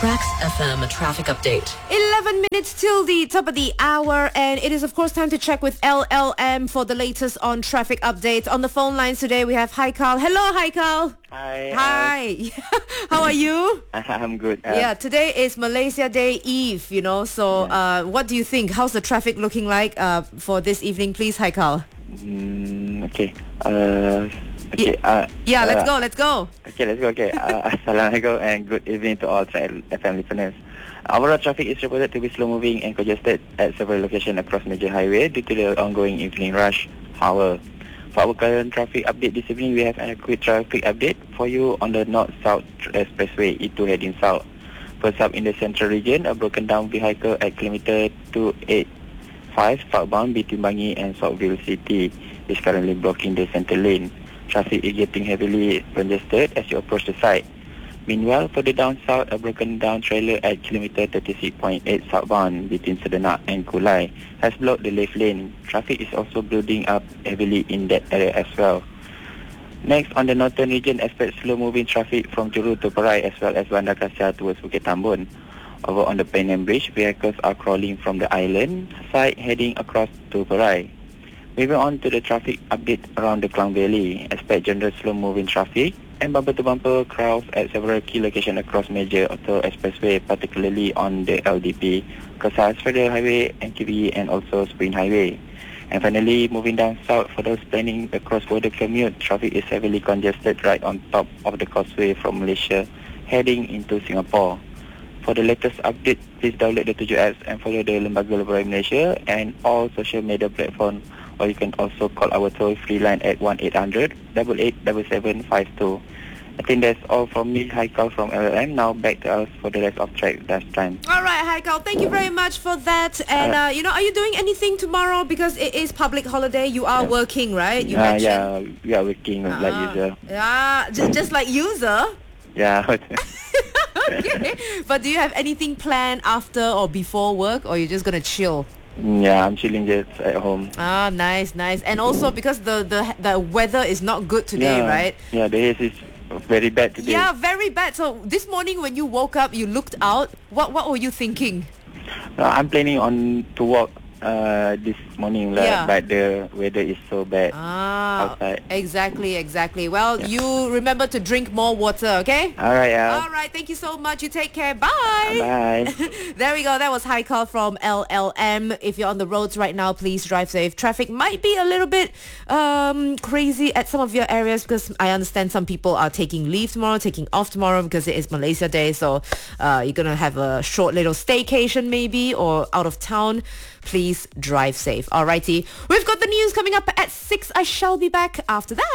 Tracks FM traffic update. 11 minutes till the top of the hour, and it is of course time to check with LLM for the latest on traffic updates. On the phone lines today we have Haikal. Hello Haikal. Hi. Hi. How are you? I'm good. Yeah, today is Malaysia Day Eve, so what do you think? How's the traffic looking like for this evening, please, Haikal? Okay. Let's go. Okay, let's go. Okay. Assalamualaikum and good evening to all Track FM listeners. Overall traffic is reported to be slow moving and congested at several locations across major highway due to the ongoing evening rush hour. For our current traffic update this evening, we have a quick traffic update for you on the North-South Expressway, E2 heading south. First up in the central region, a broken down vehicle at kilometer 285 southbound between Bangi and Southville City is currently blocking the center lane. Traffic is getting heavily congested as you approach the site. Meanwhile, further down south, a broken down trailer at kilometer 36.8 southbound between Sedenak and Kulai has blocked the left lane. Traffic is also building up heavily in that area as well. Next, on the northern region, expect slow-moving traffic from Juru to Perai as well as Bandar Kasia towards Bukit Tambun. Over on the Penang Bridge, vehicles are crawling from the island side heading across to Perai. Moving on to the traffic update around the Klang Valley, expect general slow-moving traffic and bumper-to-bumper crowds at several key locations across major auto expressway, particularly on the LDP, Kesas Federal Highway, NKV and also Spring Highway. And finally, moving down south for those planning the cross-border commute, traffic is heavily congested right on top of the causeway from Malaysia heading into Singapore. For the latest update, please download the 7 apps and follow the Lembaga Laboran Malaysia and all social media platforms, or you can also call our toll-free line at 1-800-887752. I think that's all from me, Haikal from LLM. Now back to us for the rest of track last time. All right, Haikal, thank you very much for that. And, are you doing anything tomorrow? Because it is public holiday. You are working, right? You mentioned. Yeah, we are working like usual. Yeah, just like user? Yeah. Okay. But do you have anything planned after or before work, or you're just going to chill? Yeah, I'm chilling just at home. Ah, nice. And also because the weather is not good today, right? Yeah, the haze is very bad today. Yeah, very bad. So this morning when you woke up, you looked out. What were you thinking? I'm planning on to walk this morning, but the weather is so bad outside. Exactly. Well, you remember to drink more water, okay? All right, All right, thank you so much. You take care. Bye. Bye. There we go. That was Haikal from LLM. If you're on the roads right now, please drive safe. Traffic might be a little bit crazy at some of your areas because I understand some people are taking leave tomorrow, taking off tomorrow because it is Malaysia Day. So you're going to have a short little staycation maybe or out of town. Please drive safe. Alrighty. We've got the news coming up at 6. I shall be back after that.